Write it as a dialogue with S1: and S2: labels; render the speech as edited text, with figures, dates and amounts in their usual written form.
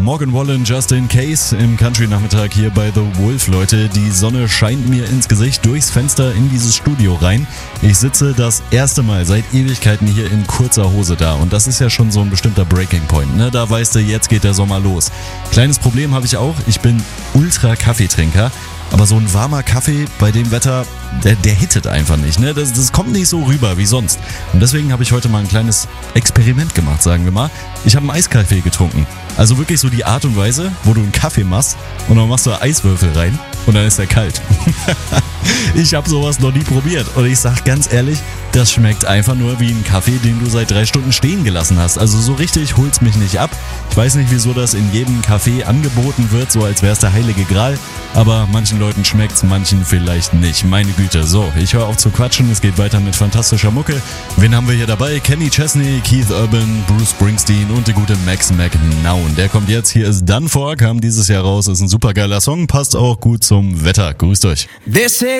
S1: Morgan Wallen, Just in Case im Country-Nachmittag hier bei The Wolf, Leute. Die Sonne scheint mir ins Gesicht durchs Fenster in dieses Studio rein. Ich sitze das erste Mal seit Ewigkeiten hier in kurzer Hose da und das ist ja schon so ein bestimmter Breaking Point, ne? Da weißt du, jetzt geht der Sommer los. Kleines Problem habe ich auch, ich bin Ultra-Kaffeetrinker. Aber so ein warmer Kaffee bei dem Wetter, der hittet einfach nicht, ne? Das kommt nicht so rüber wie sonst. Und deswegen habe ich heute mal ein kleines Experiment gemacht, sagen wir mal. Ich habe einen Eiskaffee getrunken. Also wirklich so die Art und Weise, wo du einen Kaffee machst und dann machst du Eiswürfel rein und dann ist der kalt. Ich habe sowas noch nie probiert und ich sag ganz ehrlich, das schmeckt einfach nur wie ein Kaffee, den du seit 3 Stunden stehen gelassen hast. Also so richtig holt's mich nicht ab. Ich weiß nicht, wieso das in jedem Café angeboten wird, so als wär's der heilige Gral. Aber manchen Leuten schmeckt's, manchen vielleicht nicht. Meine Güte. So, ich höre auf zu quatschen. Es geht weiter mit fantastischer Mucke. Wen haben wir hier dabei? Kenny Chesney, Keith Urban, Bruce Springsteen und der gute Max McNown. Der kommt jetzt. Hier ist Done For, kam dieses Jahr raus. Ist ein supergeiler Song, passt auch gut zum Wetter. Grüßt euch.